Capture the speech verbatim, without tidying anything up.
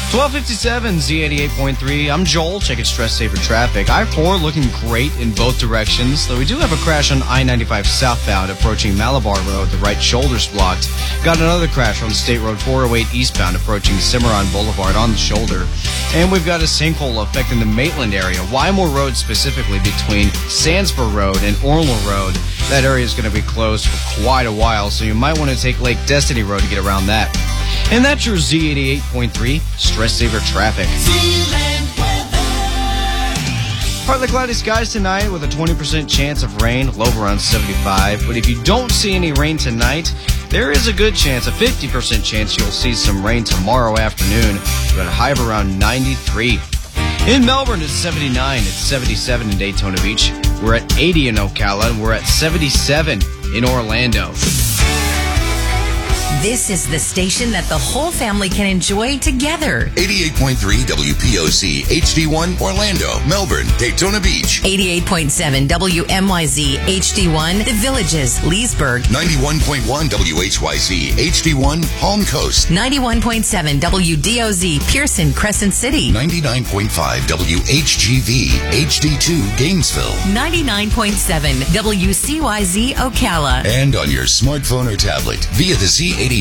twelve fifty-seven Z eighty-eight point three. I'm Joel. Checking Stress Saver traffic. I four looking great in both directions, though we do have a crash on I ninety-five southbound approaching Malabar Road. The right shoulder's blocked. Got another crash on State Road four oh eight eastbound approaching Cimarron Boulevard on the shoulder. And we've got a sinkhole affecting the Maitland area. Wymore Road specifically between Sandsborough Road and Orland Road. That area is going to be closed for quite a while, so you might want to take Lake Destiny Road to get around that. And that's your Z eighty-eight point three Stress Saver traffic. Partly cloudy skies tonight with a twenty percent chance of rain, low around seventy-five. But if you don't see any rain tonight, there is a good chance, a fifty percent chance you'll see some rain tomorrow afternoon. We've got a high of around ninety-three. In Melbourne, it's seventy-nine. It's seventy-seven in Daytona Beach. We're at eighty in Ocala, and we're at seventy-seven in Orlando. This is the station that the whole family can enjoy together. eighty-eight point three W P O C H D one Orlando, Melbourne, Daytona Beach. eighty-eight point seven W M Y Z H D one The Villages, Leesburg. ninety-one point one W H Y Z H D one Palm Coast. ninety-one point seven W D O Z Pearson, Crescent City. ninety-nine point five W H G V H D two Gainesville. ninety-nine point seven W C Y Z Ocala. And on your smartphone or tablet via the Z